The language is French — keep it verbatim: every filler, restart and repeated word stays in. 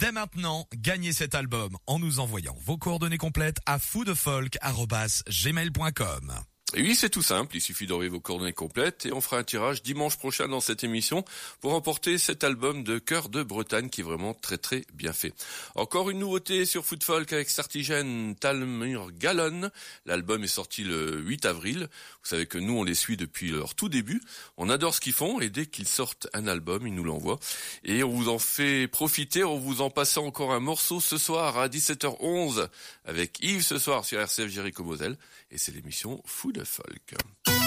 dès maintenant, gagnez cet album en nous envoyant vos coordonnées complètes à foudefolk arobase gmail point com. Et oui, c'est tout simple, il suffit d'envoyer vos coordonnées complètes et on fera un tirage dimanche prochain dans cette émission pour remporter cet album de Chœur de Bretagne qui est vraiment très très bien fait. Encore une nouveauté sur Food Folk avec Sartigène Talmur Gallon. L'album est sorti le huit avril. Vous savez que nous on les suit depuis leur tout début. On adore ce qu'ils font et dès qu'ils sortent un album, ils nous l'envoient. Et on vous en fait profiter en vous en passant encore un morceau ce soir à dix-sept heures onze avec Yves ce soir sur R C F Jéricho Moselle. Et c'est l'émission Food Folk.